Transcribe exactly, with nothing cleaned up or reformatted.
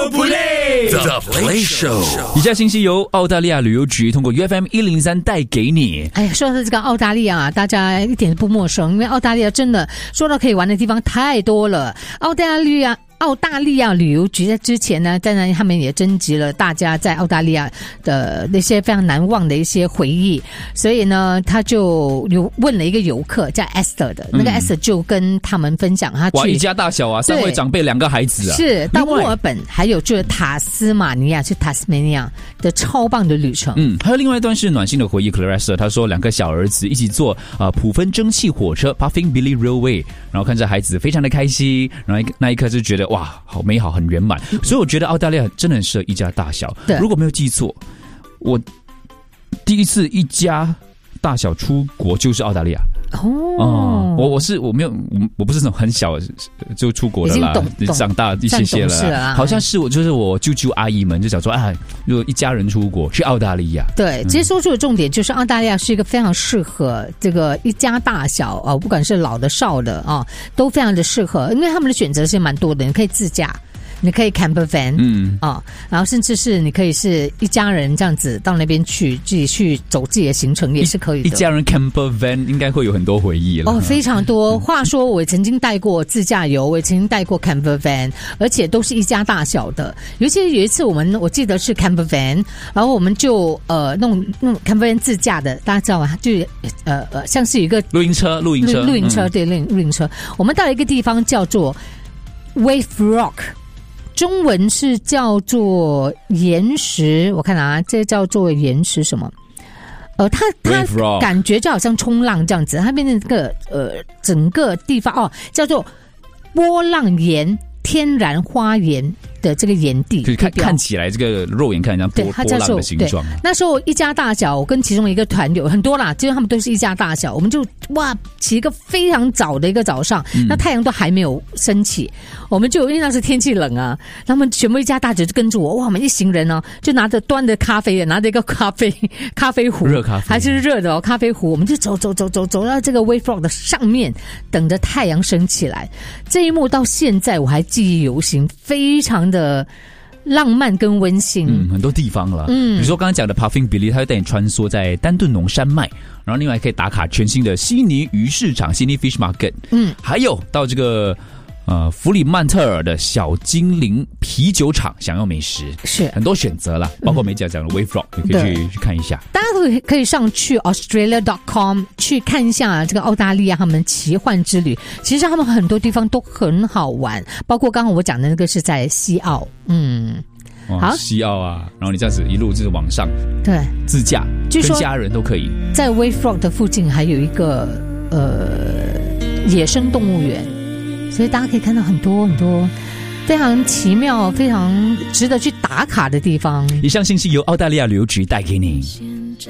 The Play Show。 以下信息由澳大利亚旅游局通过 U F M 一零三带给你。 哎呀，说到这个澳大利亚，大家一点都不陌生，因为澳大利亚真的说到可以玩的地方太多了。澳大利亚。澳大利亚旅游局在之前呢，当然他们也征集了大家在澳大利亚的那些非常难忘的一些回忆，所以呢，他就有问了一个游客叫 Esther 的，那个 Esther 就跟他们分享他去哇，一家大小啊，三位长辈，两个孩子啊， 是到墨尔本，还有就是塔斯马尼亚，去 Tasmania 的超棒的旅程。 嗯，还有另外一段是暖心的回忆 ，Clarissa 他说两个小儿子一起坐啊、呃、普芬蒸汽火车 Puffing Billy Railway， 然后看着孩子非常的开心，然后那一刻就觉得。哇，好美好，很圆满，所以我觉得澳大利亚真的很适合一家大小。如果没有记错，我第一次一家大小出国就是澳大利亚。哦、嗯，我我是我没有我我不是那种很小就出国的啦，长大一些些了啦，好像是我就是我舅舅阿姨们就想说啊，如果一家人出国去澳大利亚， 对，其实说出的重点就是澳大利亚是一个非常适合这个一家大小啊，不管是老的少的啊，都非常的适合，因为他们的选择是蛮多的，你可以自驾。你可以 camper van， 嗯啊、哦，然后甚至是你可以是一家人这样子到那边去，自己去走自己的行程也是可以的。 一家人 camper van 应该会有很多回忆了。 哦，非常多。话说我曾经带过自驾游，我也曾经带过 camper van， 而且都是一家大小的。尤其有一次我们我记得是 camper van， 然后我们就呃弄弄 camper van 自驾的，大家知道吗？就呃呃像是一个露营车，露营车， 露营车、嗯、对，露露营车。我们到了一个地方叫做 Wave Rock。中文是叫做岩石，我看啊，这叫做岩石什么？呃，它它感觉就好像冲浪这样子，它变成这个呃整个地方哦，叫做波浪岩天然花园的这个岩地， 就是看看起来这个肉眼看像波波浪的形状。 那时候一家大小，我跟其中一个团友很多啦，其实他们都是一家大小，我们就哇起一个非常早的一个早上，嗯、那太阳都还没有升起，我们就因为那时天气冷啊，他们全部一家大小就跟着我，哇，我们一行人呢就拿着端着咖啡，拿着一个咖啡咖啡壶， 热咖啡还是热的哦，咖啡壶，我们就走走走走走到这个 Wave Rock 的上面，等着太阳升起来。这一幕到现在我还记忆犹新，非常的浪漫跟温馨。 嗯，很多地方了。嗯，比如说刚刚讲的 Puffing Billy， 它会带你穿梭在丹顿农山脉，然后另外可以打卡全新的悉尼鱼市场 Sydney Fish Market。嗯，还有到这个呃弗里曼特尔的小精灵啤酒厂享用美食， 是很多选择啦，包括美甲讲的 Wave Rock， 你可以去去看一下。 大家都可以上去 Australia dot com 去看一下这个澳大利亚他们奇幻之旅。其实他们很多地方都很好玩，包括刚刚我讲的那个是在西澳，嗯。 好，西澳啊，然后你这样子一路就是往上， 对， 自驾，跟家人都可以。 在 Wave Rock 的附近还有一个呃野生动物园，所以大家可以看到很多很多非常奇妙、非常值得去打卡的地方。 以上信息由澳大利亚旅游局带给你。